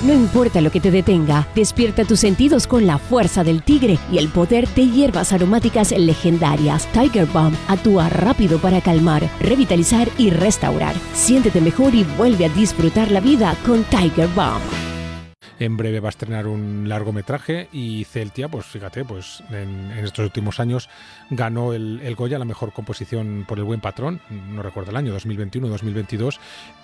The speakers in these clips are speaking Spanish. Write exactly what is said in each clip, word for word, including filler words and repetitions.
No importa lo que te detenga, despierta tus sentidos con la fuerza del tigre y el poder de hierbas aromáticas legendarias. Tiger Balm actúa rápido para calmar, revitalizar y restaurar. Siéntete mejor y vuelve a disfrutar la vida con Tiger Balm. En breve va a estrenar un largometraje y Celtia, pues fíjate, pues en, en estos últimos años ganó el, el Goya, la mejor composición por El buen patrón, no recuerdo el año, dos mil veintiuno, dos mil veintidós,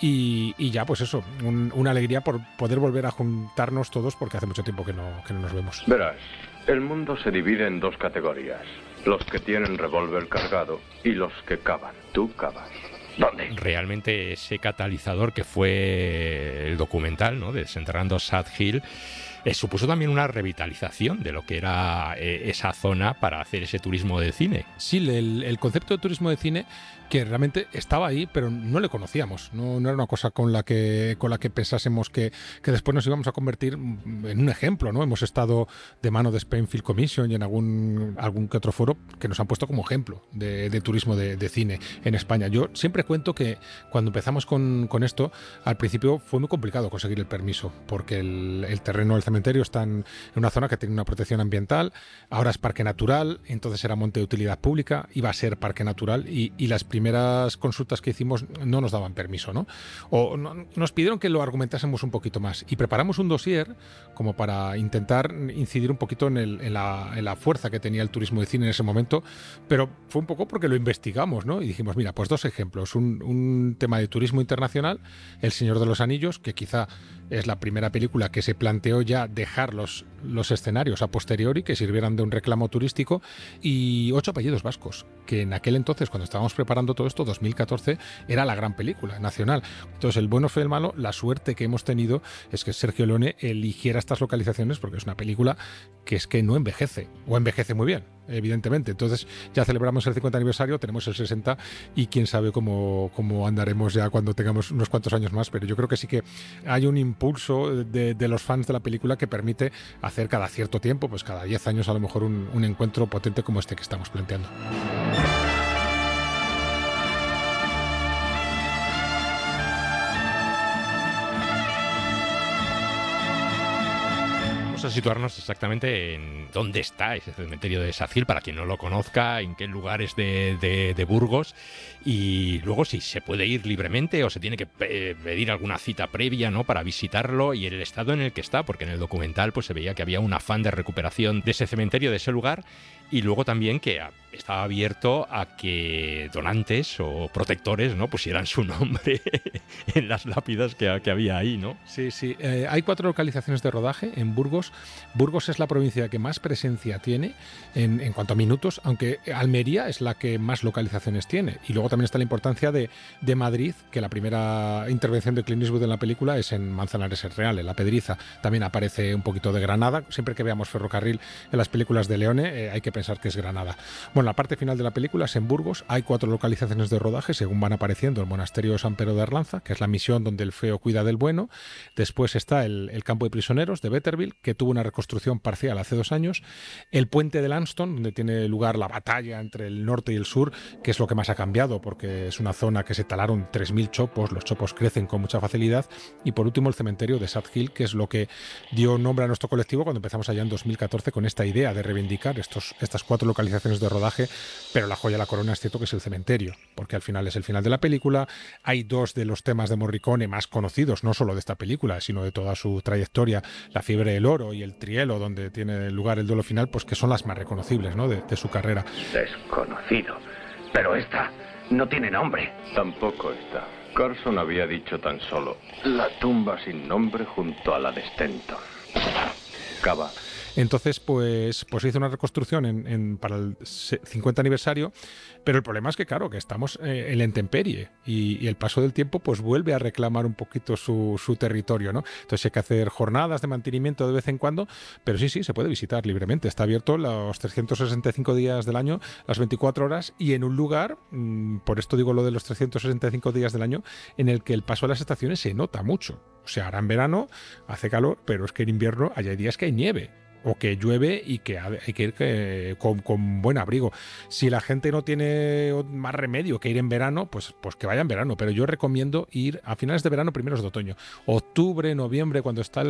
y, y ya pues eso, un, una alegría por poder volver a juntarnos todos porque hace mucho tiempo que no, que no nos vemos. Verás, el mundo se divide en dos categorías, los que tienen revólver cargado y los que cavan. Tú cavas. ¿Dónde? Realmente ese catalizador que fue el documental, ¿no?, de Desenterrando Sad Hill, eh, supuso también una revitalización de lo que era eh, esa zona para hacer ese turismo de cine. Sí, el, el concepto de turismo de cine que realmente estaba ahí, pero no le conocíamos, no, no era una cosa con la que con la que pensásemos que, que después nos íbamos a convertir en un ejemplo, ¿no? Hemos estado de mano de Spain Film Commission y en algún, algún que otro foro que nos han puesto como ejemplo de, de turismo de, de cine en España. Yo siempre cuento que cuando empezamos con, con esto, al principio fue muy complicado conseguir el permiso, porque el, el terreno del cementerio está en, en una zona que tiene una protección ambiental, ahora es parque natural, entonces era monte de utilidad pública, iba a ser parque natural y, y las primeras primeras consultas que hicimos no nos daban permiso, ¿no? O no, nos pidieron que lo argumentásemos un poquito más y preparamos un dossier como para intentar incidir un poquito en, el, en, la, en la fuerza que tenía el turismo de cine en ese momento, pero fue un poco porque lo investigamos, ¿no? Y dijimos, mira, pues dos ejemplos, un, un tema de turismo internacional, El Señor de los Anillos, que quizá es la primera película que se planteó ya dejar los, los escenarios a posteriori, que sirvieran de un reclamo turístico, y Ocho apellidos vascos, que en aquel entonces, cuando estábamos preparando todo esto, dos mil catorce, era la gran película nacional. Entonces, el bueno fue el malo, la suerte que hemos tenido es que Sergio Leone eligiera estas localizaciones porque es una película que es que no envejece, o envejece muy bien, evidentemente. Entonces, ya celebramos el cincuenta aniversario, tenemos el sesenta y quién sabe cómo, cómo andaremos ya cuando tengamos unos cuantos años más, pero yo creo que sí que hay un impulso de, de los fans de la película que permite hacer cada cierto tiempo, pues cada diez años a lo mejor un, un encuentro potente como este que estamos planteando. A situarnos exactamente en dónde está ese cementerio de Sad Hill, para quien no lo conozca, en qué lugares de, de, de Burgos, y luego si se puede ir libremente o se tiene que pedir alguna cita previa, ¿no?, para visitarlo, y el estado en el que está, porque en el documental pues se veía que había un afán de recuperación de ese cementerio, de ese lugar, y luego también que estaba abierto a que donantes o protectores, ¿no?, pusieran su nombre en las lápidas que, que había ahí, ¿no? Sí, sí. Eh, hay cuatro localizaciones de rodaje en Burgos. Burgos es la provincia que más presencia tiene en, en cuanto a minutos, aunque Almería es la que más localizaciones tiene. Y luego también está la importancia de, de Madrid, que la primera intervención de Clint Eastwood en la película es en Manzanares el Real, en La Pedriza. También aparece un poquito de Granada. Siempre que veamos ferrocarril en las películas de Leone, eh, hay que pensar que es Granada. Bueno, la parte final de la película es en Burgos. Hay cuatro localizaciones de rodaje, según van apareciendo: el monasterio de San Pedro de Arlanza, que es la misión donde el feo cuida del bueno. Después está el, el campo de prisioneros de Betterville, que tuvo una reconstrucción parcial hace dos años. El puente de Lanston, donde tiene lugar la batalla entre el norte y el sur, que es lo que más ha cambiado, porque es una zona que se talaron tres mil chopos, los chopos crecen con mucha facilidad. Y por último, el cementerio de Sad Hill, que es lo que dio nombre a nuestro colectivo cuando empezamos allá en dos mil catorce con esta idea de reivindicar estos, estas cuatro localizaciones de rodaje, pero la joya de la corona es cierto que es el cementerio, porque al final es el final de la película. Hay dos de los temas de Morricone más conocidos, no solo de esta película, sino de toda su trayectoria, La fiebre del oro y El Trielo, donde tiene lugar el duelo final, pues que son las más reconocibles, ¿no?, de, de su carrera. Desconocido. Pero esta no tiene nombre. Tampoco esta. Carson había dicho tan solo: la tumba sin nombre junto a la de Stenton. Cava. Entonces, pues, pues hizo una reconstrucción en, en, para el cincuenta aniversario, pero el problema es que, claro, que estamos eh, en la intemperie y, y el paso del tiempo pues vuelve a reclamar un poquito su, su territorio, ¿no? Entonces hay que hacer jornadas de mantenimiento de vez en cuando, pero sí, sí, se puede visitar libremente. Está abierto los trescientos sesenta y cinco días del año, las veinticuatro horas, y en un lugar, mmm, por esto digo lo de los trescientos sesenta y cinco días del año, en el que el paso de las estaciones se nota mucho. O sea, ahora en verano hace calor, pero es que en invierno hay días que hay nieve, o que llueve y que hay que ir que, con, con buen abrigo. Si la gente no tiene más remedio que ir en verano, pues, pues que vaya en verano, pero yo recomiendo ir a finales de verano, primeros de otoño, octubre, noviembre, cuando está el